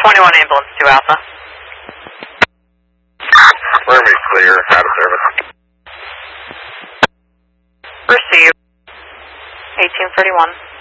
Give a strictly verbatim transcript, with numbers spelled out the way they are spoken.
twenty-one ambulance two Alpha. Room is clear, out of service. Received. eighteen thirty-one.